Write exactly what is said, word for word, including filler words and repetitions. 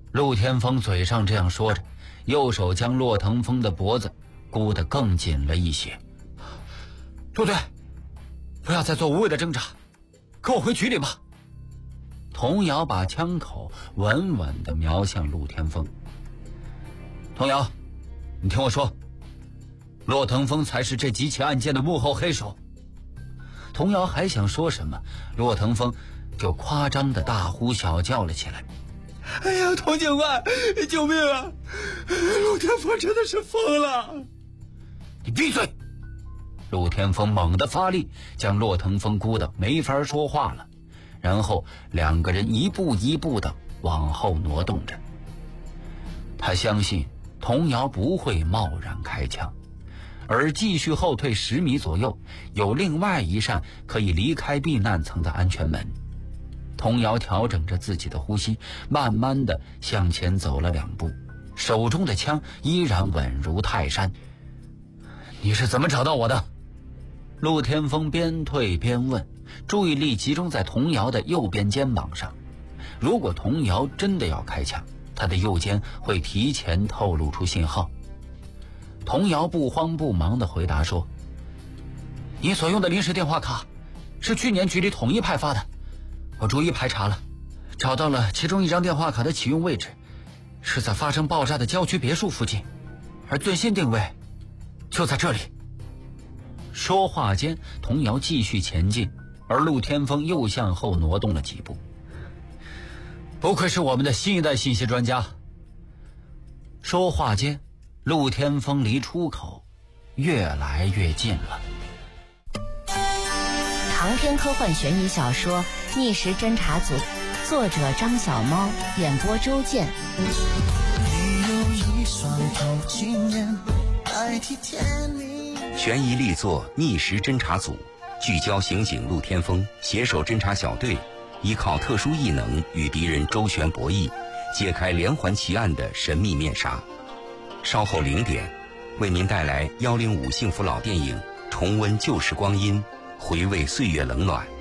陆天风嘴上这样说着，右手将骆腾风的脖子箍得更紧了一些。 陆队，不要再做无谓的挣扎，跟我回局里吧。 童瑶把枪口稳稳地瞄向陆天风。童瑶，你听我说，骆腾风才是这几起案件的幕后黑手。童瑶还想说什么，骆腾风就夸张地大呼小叫了起来。 哎呀，童警官，救命啊！陆天风真的是疯了！ 你闭嘴！陆天风猛地发力，将骆腾风箍得没法说话了，然后两个人一步一步地往后挪动着。他相信童瑶不会贸然开枪，而继续后退十米左右，有另外一扇可以离开避难层的安全门。童瑶调整着自己的呼吸，慢慢地向前走了两步，手中的枪依然稳如泰山。你是怎么找到我的？陆天风边退边问，注意力集中在童瑶的右边肩膀上。如果童瑶真的要开枪，他的右肩会提前透露出信号。童瑶不慌不忙地回答说，你所用的临时电话卡是去年局里统一派发的，我逐一排查了，找到了其中一张电话卡的启用位置，是在发生爆炸的郊区别墅附近，而最新定位就在这里。说话间，童瑶继续前进，而陆天风又向后挪动了几步。不愧是我们的新一代信息专家。说话间，陆天风离出口越来越近了。 长篇科幻悬疑小说《逆时侦查组》，作者张小猫，演播周健。 你有一双透镜眼，代替天明。 悬疑力作《逆时侦查组》，聚焦刑警陆天风携手侦查小队，依靠特殊异能与敌人周旋博弈，揭开连环奇案的神秘面纱。稍后零点，为您带来幺零五幸福老电影，重温旧时光阴，回味岁月冷暖。